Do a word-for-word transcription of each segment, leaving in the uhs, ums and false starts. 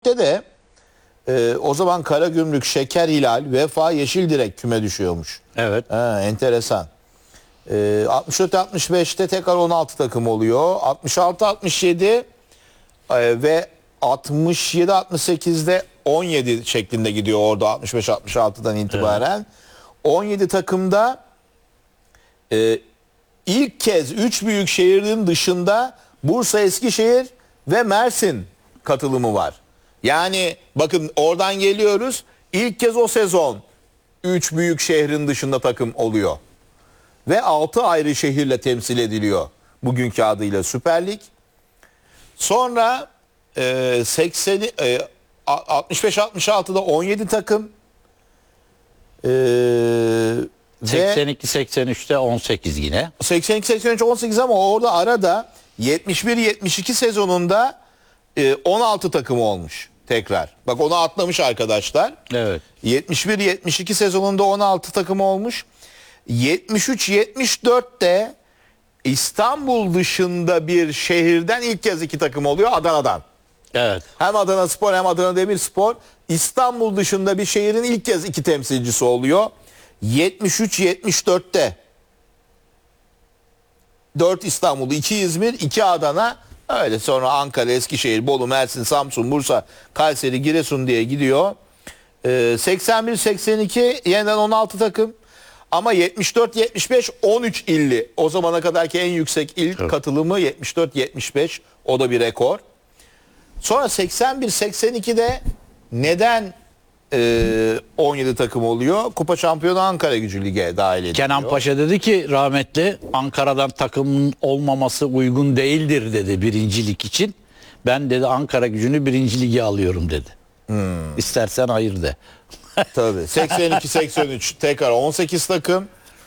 dörtte de e, o zaman Karagümrük, Şeker Hilal, Vefa, Yeşildirek küme düşüyormuş. Evet. Ha, enteresan. E, altmış dört altmış beşte tekrar on altı takım oluyor. altmış altı altmış yedi e, ve altmış yedi altmış sekizde on yedi şeklinde gidiyor orada altmış beş altmış altıdan itibaren. Evet. on yedi takımda e, ilk kez üç büyük şehrin dışında Bursa, Eskişehir ve Mersin katılımı var. Yani bakın oradan geliyoruz. İlk kez o sezon üç büyük şehrin dışında takım oluyor. Ve altı ayrı şehirle temsil ediliyor. Bugünkü adıyla Süper Lig. Sonra e, seksen, e, altmış beş altmış altıda on yedi takım. E, seksen iki seksen üçte on sekiz yine. seksen iki seksen üç on sekiz ama orada arada yetmiş bir yetmiş iki sezonunda e, on altı takım olmuş tekrar. Bak onu atlamış arkadaşlar. Evet. yetmiş bir yetmiş iki sezonunda on altı takım olmuş. yetmiş üç yetmiş dörtte İstanbul dışında bir şehirden ilk kez iki takım oluyor, Adana'dan. Evet. Hem Adana Spor hem Adana Demirspor İstanbul dışında bir şehrin ilk kez iki temsilcisi oluyor. yetmiş üç yetmiş dörtte dört İstanbul, iki İzmir, iki Adana, öyle sonra Ankara, Eskişehir, Bolu, Mersin, Samsun, Bursa, Kayseri, Giresun diye gidiyor. Ee, seksen bir seksen iki yeniden on altı takım ama yetmiş dört yetmiş beş on üç illi. O zamana kadarki en yüksek il evet. katılımı yetmiş dört yetmiş beş, o da bir rekor. Sonra seksen bir seksen ikide neden e, on yedi takım oluyor? Kupa şampiyonu Ankaragücü Lig'e dahil ediliyor. Kenan Paşa dedi ki rahmetli, Ankara'dan takımın olmaması uygun değildir dedi birincilik için. Ben dedi Ankaragücü'nü birinci lige alıyorum dedi. Hmm. İstersen hayır de. Tabii. seksen iki seksen üç tekrar on sekiz takım.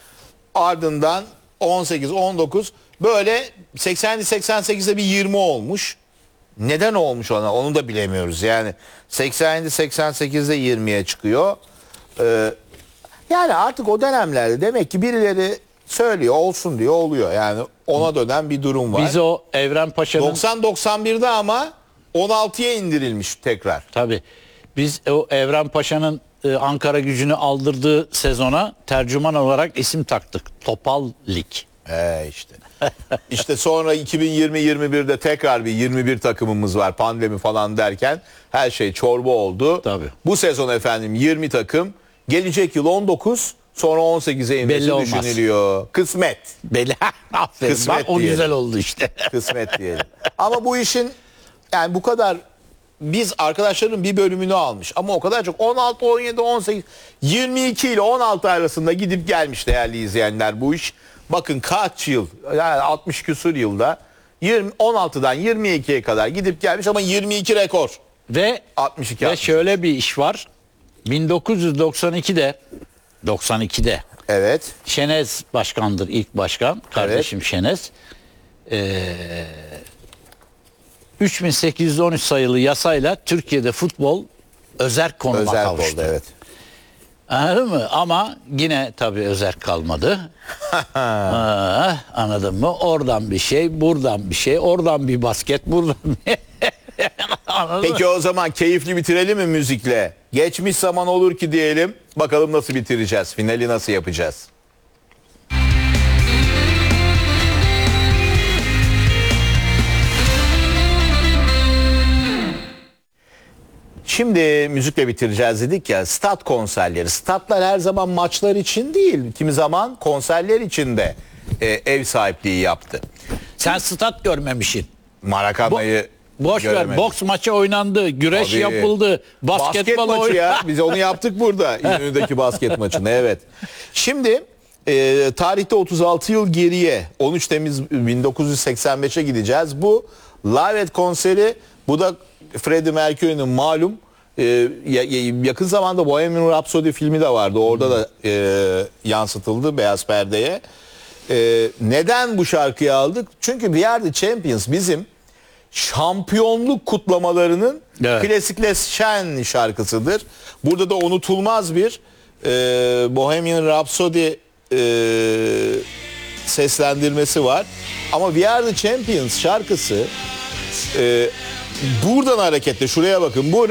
Ardından on sekiz on dokuz, böyle seksen seksen sekizde bir yirmi olmuş. Neden olmuş ona? Onu da bilemiyoruz. Yani seksen yedi seksen sekizde yirmiye çıkıyor. Ee, yani artık o dönemlerde demek ki birileri söylüyor, olsun diyor, oluyor. Yani ona dönen bir durum var. Biz o Evren Paşa'nın doksan doksan birde ama on altıya indirilmiş tekrar. Tabii. Biz o Evren Paşa'nın e, Ankaragücü'nü aldırdığı sezona tercüman olarak isim taktık. Topal Lig. Ee işte. İşte sonra iki bin yirmi yirmi birde tekrar bir yirmi bir takımımız var, pandemi falan derken her şey çorba oldu. Tabii. Bu sezon efendim yirmi takım, gelecek yıl on dokuz, sonra on sekize inmesi düşünülüyor. Kısmet. Belli. Aferin. Kısmet Bak, o diyelim. güzel oldu işte. Kısmet diyelim. Ama bu işin yani bu kadar, biz arkadaşların bir bölümünü almış ama o kadar çok on altı on yedi on sekiz yirmi iki ile on altı arasında gidip gelmiş değerli izleyenler bu iş. Bakın kaç yıl, yani altmış küsur yılda yirmi, on altıdan yirmi ikiye kadar gidip gelmiş ama yirmi iki rekor. Ve altmış iki ve altmış. şöyle bir iş var. bin dokuz yüz doksan ikide doksan ikide Evet. Şenez başkandır, ilk başkan. Kardeşim evet. Şenez. Ee, üç bin sekiz yüz on üç sayılı yasayla Türkiye'de futbol özerk konuma Özerk kavuştu. oldu, evet. Anladın mı? Ama yine tabii özerk kalmadı. Aa, anladın mı? Oradan bir şey, buradan bir şey, oradan bir basket, buradan bir... Peki o zaman keyifli bitirelim mi müzikle? Geçmiş zaman olur ki diyelim. Bakalım nasıl bitireceğiz? Finali nasıl yapacağız? Şimdi müzikle bitireceğiz dedik ya, stat konserleri. Statlar her zaman maçlar için değil, kimi zaman konserler için de e, ev sahipliği yaptı. Sen stat görmemişsin. Maracana'yı Bo boş göremedim. ver, boks maçı oynandı, güreş Tabii. yapıldı, basketbol basket maçı oynandı. ya, biz onu yaptık burada İnönü'ndeki basket maçını, evet. Şimdi e, tarihte otuz altı yıl geriye, on üç Temmuz bin dokuz yüz seksen beşe gideceğiz. Bu Live Aid konseri, bu da Freddie Mercury'nin malum e, yakın zamanda Bohemian Rhapsody filmi de vardı. Orada da e, yansıtıldı beyaz perdeye. E, neden bu şarkıyı aldık? Çünkü We Are The Champions bizim şampiyonluk kutlamalarının evet. klasikleşen şarkısıdır. Burada da unutulmaz bir e, Bohemian Rhapsody e, seslendirmesi var. Ama We Are The Champions şarkısı e, buradan hareketle şuraya bakın. Bu